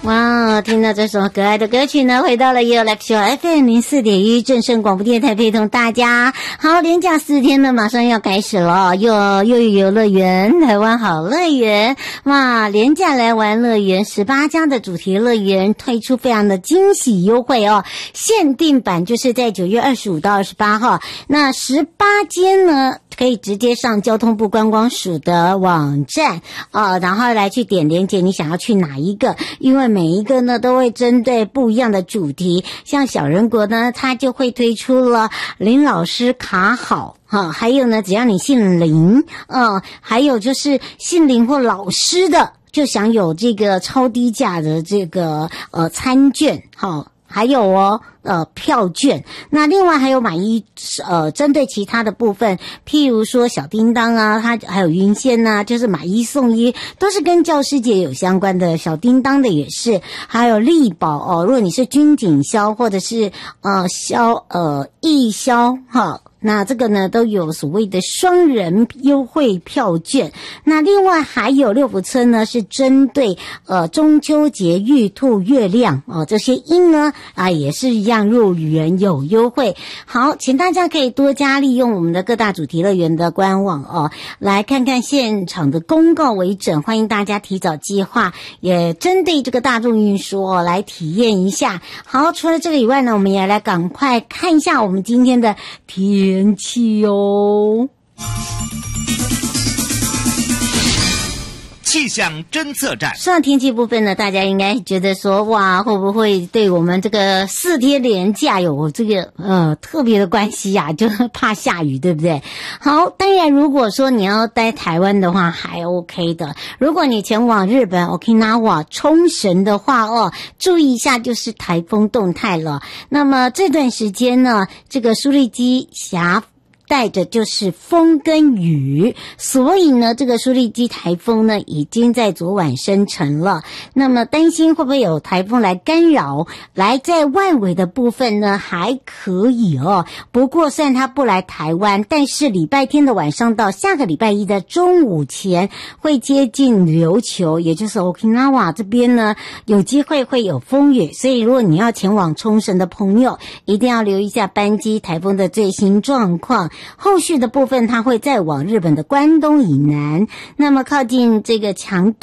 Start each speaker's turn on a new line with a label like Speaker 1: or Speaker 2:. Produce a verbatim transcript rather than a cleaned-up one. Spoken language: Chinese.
Speaker 1: 哇，听到这首可爱的歌曲呢，回到了 You Like Show F M 零四点一正声广播电台，陪同大家。好，连假四天呢，马上要开始了，又又有游乐园，台湾好乐园。哇，连假来玩乐园，十八家的主题乐园推出非常的惊喜优惠哦，限定版就是在九月二十五到二十八号，那十八间呢，可以直接上交通部观光署的网站啊，然后来去点连结，你想要去哪一个？因为每一个呢都会针对不一样的主题，像小人国呢，它就会推出了林老师卡好。哈，还有呢，只要你姓林，呃，还有就是姓林或老师的，就享有这个超低价的这个呃餐券，好。还有哦，呃，票券。那另外还有买一呃，针对其他的部分，譬如说小叮当啊，它还有云仙呐、啊，就是买一送一，都是跟教师节有相关的。小叮当的也是，还有力宝哦。如果你是军警消或者是呃消呃义消哈。那这个呢都有所谓的双人优惠票券。那另外还有六福村呢是针对呃中秋节玉兔月亮哦这些音呢啊也是一样入园有优惠。好，请大家可以多加利用我们的各大主题乐园的官网哦，来看看现场的公告为准，欢迎大家提早计划，也针对这个大众运输哦来体验一下。好，除了这个以外呢，我们也来赶快看一下我们今天的天天气哦，
Speaker 2: 气象侦测站。
Speaker 1: 说到天气部分呢，大家应该觉得说，哇，会不会对我们这个四天连假有这个呃特别的关系呀、啊？就怕下雨，对不对？好，当然如果说你要待台湾的话，还 OK 的。如果你前往日本 Okinawa 冲绳的话哦，注意一下就是台风动态了。那么这段时间呢，这个苏力基辖带着就是风跟雨，所以呢这个苏力基台风呢已经在昨晚生成了。那么担心会不会有台风来干扰，来在外围的部分呢还可以哦。不过虽然它不来台湾，但是礼拜天的晚上到下个礼拜一的中午前会接近琉球，也就是 Okinawa 这边呢有机会会有风雨，所以如果你要前往冲绳的朋友，一定要留意一下班机台风的最新状况。后续的部分它会再往日本的关东以南，那么靠近这个强度